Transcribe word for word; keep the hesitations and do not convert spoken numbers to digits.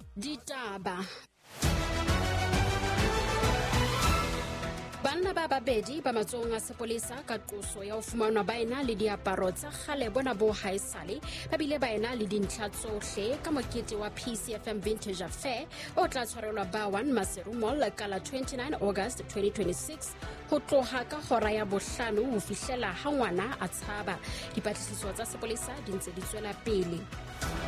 Ditaba. Banna ba babedi ba matsong a sepolesa ka qoso ya ho fumanwa ba ena le diaparo tsa kgale bona bo haesale ba bile ba ena le dintlha tsohle ka mokete wa P C F M Vintage Affair o tla tshwarelwa ba one Maseru Mall ka la twenty-nine August twenty twenty-six ho tloha ka hora ya bohlano ho fihlela ha ngwana a tshaba. Dipatlisiso tsa sepolesa di ntse di tswela pele.